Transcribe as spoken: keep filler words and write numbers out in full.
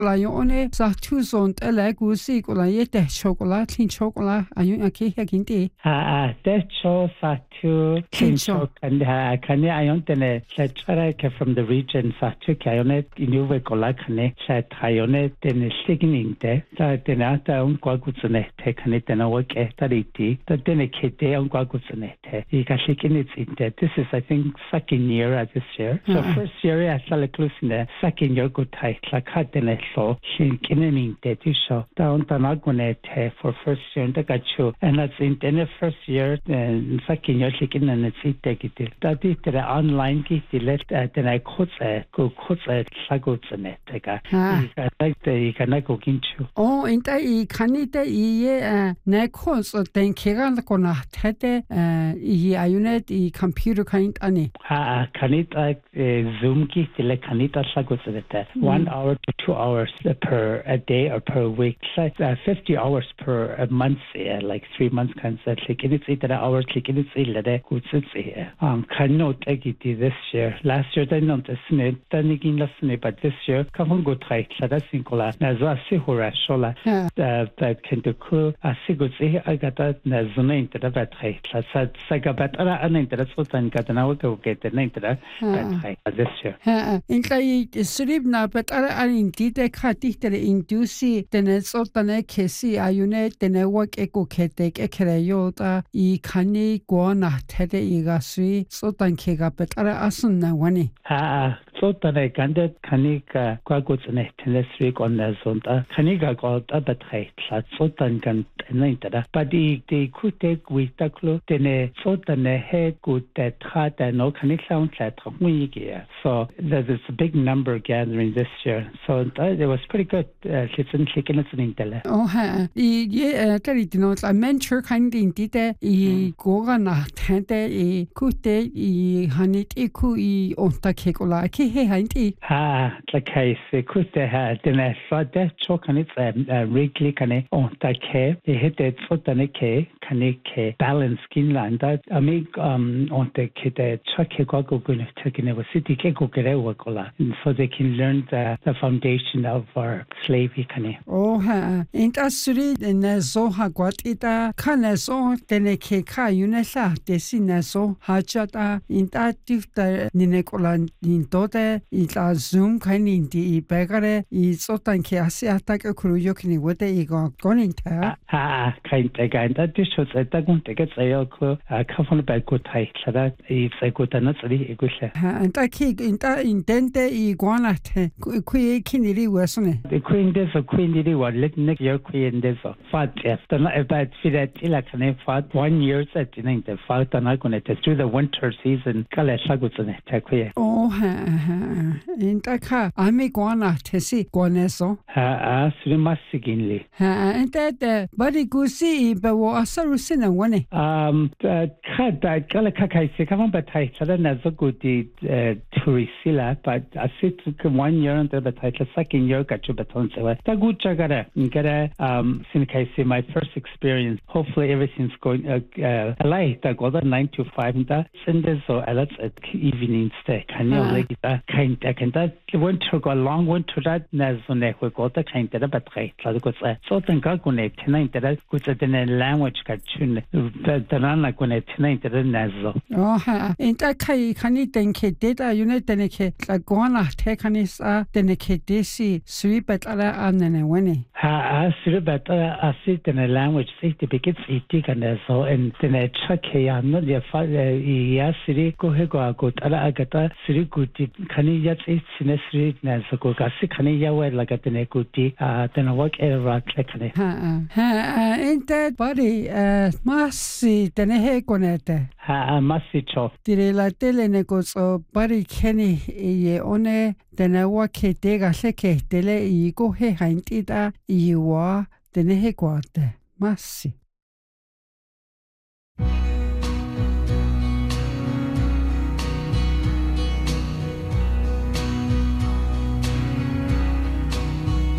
la yone sa tu son ele gusi ko la yete chocolate clean chocolate ayun aki hakinti ha de cho sa tu clean chocolate and ha kane ayon tene sa chara ke from the region sa tu kayone inuwe ko la kane sa tayone tene signing de sa tene ta un kwa kutsune te kane tene work e tariti ta tene kete un kwa kutsune te I ka sigini tsinte this is I think second year at this year so uh-huh. First year I saw the second year good tai la katene so shin kinening de tisho down tanagune te for first year the gachu and that's in the first year and second year chicken and it's it gite that it the online gite let then I kotse go kotse sagotsene tega I like the kana go kinchu oh inta I kanite I ne kos den kiran kona tete I ayunet I computer kind ani ha kanita zoom gite le kanita sagotsene one hour to two hours per a day or per week like uh, fifty hours per a month uh, like three months can say like it's it the hours like it's it the good um can not take it this year last year they not the snip then again last snip but this year come on go try so that's in cola na zo si hora shola that can do cool a sigut I got that na zone into the battery so sa ga batara an into the so tan got na go get the into the battery this year in kai srib na batara an inti de khati tere indusi tene sotane kesi ayune tene work eko khete ke khreyo ta I khani go na thede iga sui sotan khega batara asun na wani ha sotane gande khani ka kwa go tsne tene sui on na zonta khani ga go ta batrai tla sotan kan nei ta but the the kute guitaklo tene sotane he gute trata no khani sound chat mui ge so there's a big number gathering this year so it was pretty good kitchen chicken it's in tele oh ha I ye tari dino la mentor kind in dite I goga na tente I kute I hanit iku I onta kekola ki he hanti ha la case kute ha dene so de chokan it's a regularly kane onta ke he hete fotane ke kane ke balance skin line that I make um onta ke de chake go go go tekine was city ke go kere wakola so they can learn the, the foundation of our slavery kane oh ha inta suri ne zo ha gwat ita kane so tene ke ka yunesa desina so hachata inta tifta nine kola intote ita zoom kane inti begare I sotan ke asiata ke kruyo kini wote igo goninta ha kind again that this was at the gun take sayo ko ka fon ba ko tai sada I sai ko tan tsri igusha ha inta ki inta intente I gwana te ku kini ri wasune the queen des a queen did what let next year queen des fat after about filet ila kane fat one year at in the fat na kone te through the winter season kala sagutsune te kuye oh ha ha inta ka ami gwana te si gwaneso ha a srimasiginli ha inta de bari gusi be wo asarusina wani um ka da kala ka kai se kaman batai sada na zo gudi turisila but asit one year until batai the second year got to baton so ta gucha gara gara um sin kai se my first experience hopefully everything's going uh, uh alai ta go nine to five da sende so alats at evening stay can you like that kind that can that winter go long winter that na so ne ko go ta kind da batai ta go so tan ka ko ne tonight that go ta the language ka chun da na ko ne tonight da na zo oh ha inta kai khani tenke data unit tenke la gona te khani sa tenke desi sui batala anene wani ha sui batala asit in a language say to begin it can so and the check ya no ya fa ya siri ko he go go tala agata siri guti khani ya tsi sinesri na so ko ka si khani ya wa la gata ne guti a tena work era khani ha ha inta body masi tene he konete ha masi cho dire la tele ne ko so body khani ye one tena wa ke te ga se ke tele I go he hanti da I wa tene he kwate masi